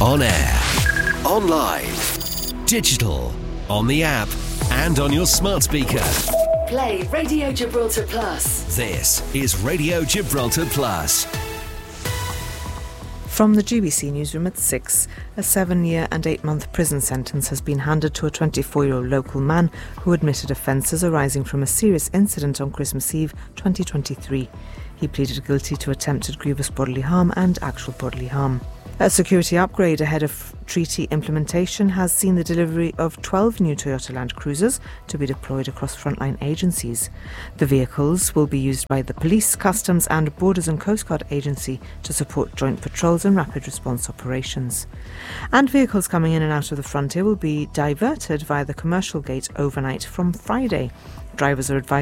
On air, online, digital, on the app, and on your smart speaker. Play Radio Gibraltar Plus. This is Radio Gibraltar Plus. From the GBC newsroom at 6, a 7-year and 8-month prison sentence has been handed to a 24-year-old local man who admitted offences arising from a serious incident on Christmas Eve 2023. He pleaded guilty to attempted grievous bodily harm and actual bodily harm. A security upgrade ahead of treaty implementation has seen the delivery of 12 new Toyota Land Cruisers to be deployed across frontline agencies. The vehicles will be used by the Police, Customs and Borders and Coast Guard Agency to support joint patrols and rapid response operations. And vehicles coming in and out of the frontier will be diverted via the commercial gate overnight from Friday. Drivers are advised